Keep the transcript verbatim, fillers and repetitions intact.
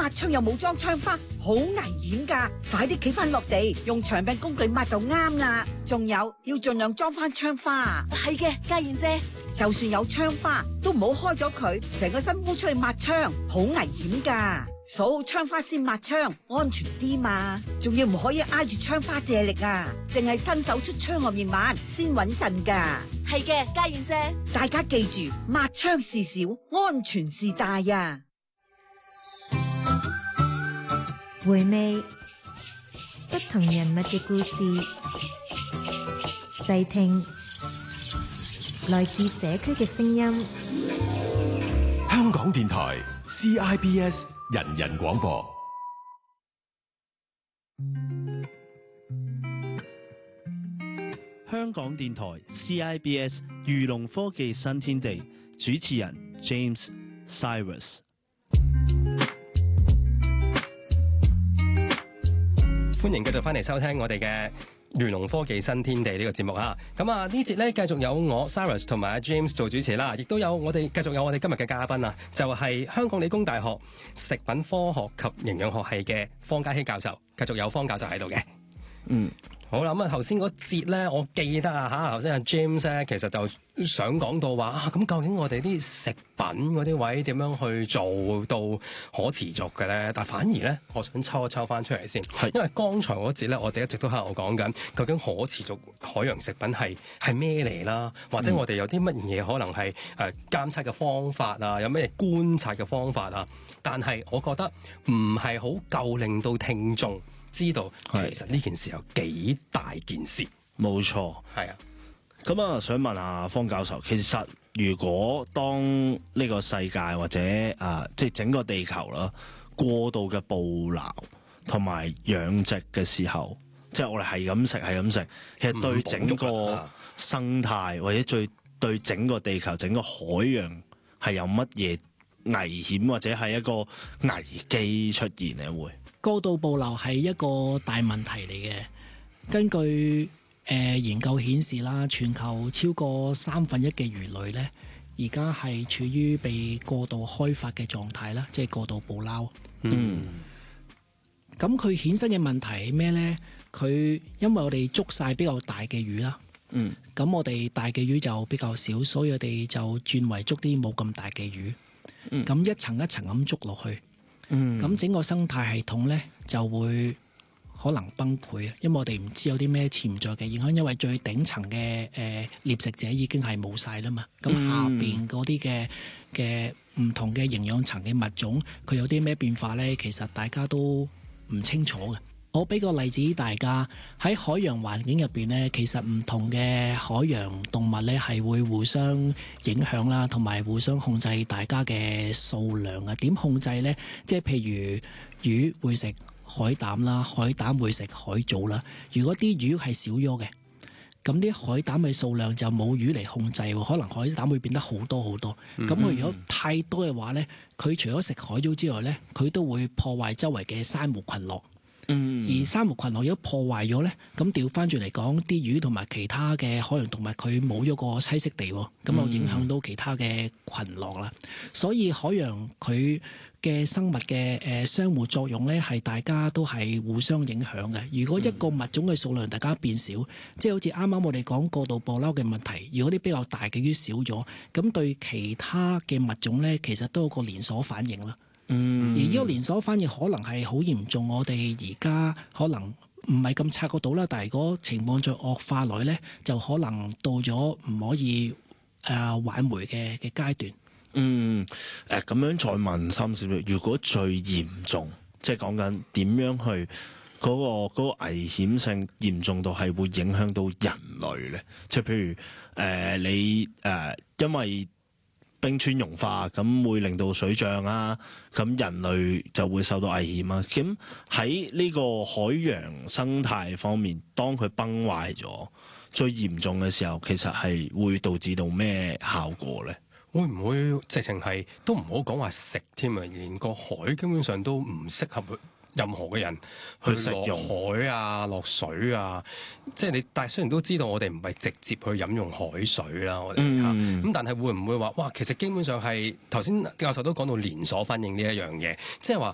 抹槍又冇裝槍花，好危險㗎！快啲企翻落地，用長柄工具抹就啱啦。仲有要盡量裝翻槍花。 係嘅，嘉燕姐。 就算有槍花，都唔好開咗佢，成個身烏出去抹槍，好危險㗎。數好槍花先抹槍，安全啲嘛。仲要唔可以挨住槍花借力啊，淨係伸手出槍外面抹先穩陣㗎。 係嘅，嘉燕姐。 大家記住，抹槍事小，安全是大呀。 回味不同人物嘅故事，細聽來自社區嘅聲音。 香港電台 C I B S 人人廣播。 香港電台 C I B S 漁農科技新天地，主持人 James Cyrus。 歡迎繼續翻嚟收聽我哋嘅漁農科技新天地呢個節目啊！咁啊呢節咧繼續有我 Cyrus 同埋阿 James 做主持啦，亦都有我哋繼續有我哋今日嘅嘉賓啊，就係、是、香港理工大學食品科學及營養學系嘅方嘉熙教授，繼續有方教授喺度嘅。嗯。好啦，咁啊頭先嗰節咧，我記得啊嚇，頭先阿 James 咧，其實就想講到話啊，咁究竟我哋啲食品嗰啲位點樣去做到可持續嘅咧？但反而咧，我想抽一抽翻出嚟先，因為剛才嗰節咧，我哋一直都喺度講緊，究竟可持續海洋食品係係咩嚟啦？或者我哋有啲乜嘢可能係誒監測嘅方法啊？有咩觀察嘅方法啊？但係我覺得唔係好夠令到聽眾知道其實呢件事有幾大件事。 冇錯， 係啊。 咁啊，想問下方教授，其實如果當呢個世界或者啊，即係整個地球啦，過度嘅捕撈同埋養殖嘅時候，即係我哋係咁食係咁食，其實對整個生態或者最對整個地球整個海洋係有乜嘢危險或者係一個危機出現咧？會過度捕撈係一個大問題嚟嘅。根據誒、呃、研究顯示啦，全球超過三分一嘅魚類咧，而家係處於被過度開發嘅狀態啦，即係過度捕撈。嗯。咁佢衍生嘅問題係咩咧？佢因為我哋捉晒比較大嘅魚啦。嗯。咁我哋大嘅魚就比較少，所以我哋就轉為捉啲冇咁大嘅魚。嗯。咁一層一層咁捉落去。嗯，咁整個生態系統咧就會可能崩潰啊，因為我哋唔知有啲咩潛在嘅影響，因為最頂層嘅誒獵食者已經係冇晒啦嘛，咁下邊嗰啲嘅嘅唔同嘅營養層嘅物種，佢有啲咩變化咧？其實大家都唔清楚嘅。我俾個例子大家，喺海洋環境入邊咧，其實唔同嘅海洋動物咧係會互相影響啦，同埋互相控制大家嘅數量啊。點控制咧？即係譬如魚會食海膽啦，海膽會食海藻啦。如果啲魚係少咗嘅，咁啲海膽嘅數量就冇魚嚟控制，可能海膽會變得好多好多。咁佢、嗯、如果太多嘅話咧，佢除咗食海藻之外咧，佢都會破壞周圍嘅珊瑚群落。嗯、而珊瑚群落如果破壞咗咧，咁調翻轉嚟講，啲魚同埋其他嘅海洋動物佢冇咗個棲息地，咁就影響到其他嘅群落啦。嗯、所以海洋佢嘅生物嘅誒相互作用咧，係大家都係互相影響嘅。如果一個物種嘅數量大家變少，嗯、即係好似啱啱我哋講過度捕撈嘅問題，如果啲比較大嘅魚少咗，咁對其他嘅物種咧，其實都有個連鎖反應啦。嗯，而呢個連鎖反應可能係好嚴重，我哋而家可能唔係咁察覺到啦。但係如果情況再惡化來咧，就可能到咗唔可以誒、呃、挽回嘅嘅階段。嗯，誒、 呃、咁樣再問深少少，如果最嚴重，即係講緊點樣去嗰、嗰個嗰個危險性嚴重到係會影響到人類咧？即係譬如誒、呃、你誒、呃、因為冰川融化咁會令到水漲啊，咁人類就會受到危險啊。咁喺呢個海洋生態方面，當佢崩壞咗最嚴重嘅時候，其實係會導致到咩效果咧？ 會唔會直情係都唔好講話食添啊？連個海基本上都唔適合任何嘅人去落海啊、落水啊，即係你。但係雖然都知道我哋唔係直接去飲用海水啦，我哋嚇咁，但係會唔會話哇？其實基本上係頭先教授都講到連鎖反應呢一樣嘢，即係話